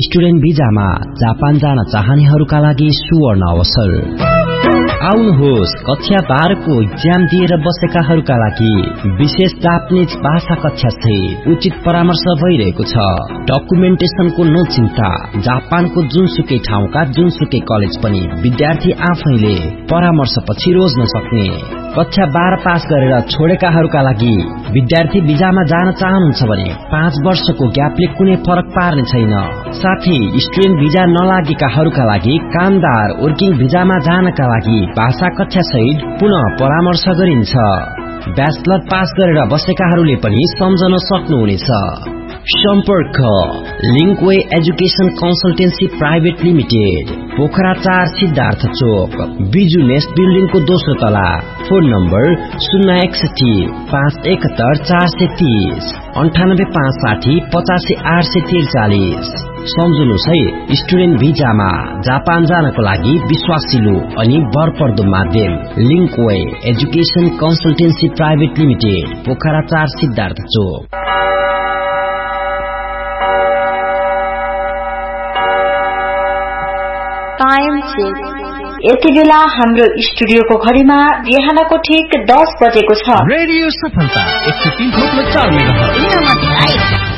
Student भिजामा Japan जान चाहनेहरूका लागि सुवर्ण अवसर। आउनुहोस्, कक्षा 12 को इक्जाम दिएर बसेकाहरूका लागि विशेष जापानिज भाषा कक्षा सहित उचित परामर्श भइरहेको छ। डकुमेन्टेसनको नो चिन्ता। जापानको जुनसुकै ठाउँका जुनसुकै कलेज पनि विद्यार्थी आफैले परामर्श पछि रोज्न सक्ने। कक्षा 12 पास गरेर छोडेकाहरूका लागि विद्यार्थी भिजामा जान चाहनुहुन्छ भने 5 वर्षको ग्यापले कुनै फरक पार्ने छैन। साथै स्टुडेन्ट भिजा नलागेकाहरूका लागि कामदार वर्किङ भिजामा जानका लागि भाषा कक्षा सहित पुनः परामर्श गरिन्छ। ब्याचलर पास गरेर बसेकाहरूले पनि सम्झन सक्नुहुनेछ। सम्पर्क Linkway education consultancy private limited, Pokhara 4 Siddhartha चोक, बिजु नेस्ट बिल्डिङ को दोस्रो तला। Phone number 061 571 430 98 560 85 843। सम्झनुहोस् है, स्टुडेन्ट भिजामा जापान जानको लागि विश्वासिलो अनि भरपर्दो माध्यम Linkway education consultancy private limited, Pokhara 4 Siddhartha चोक। Time check. यति बेला हाम्रो स्टुडियोको घडीमा बिहानको ठीक 10 बजेको छ। रेडियो सफलता 103.4 मेगाहर्ज।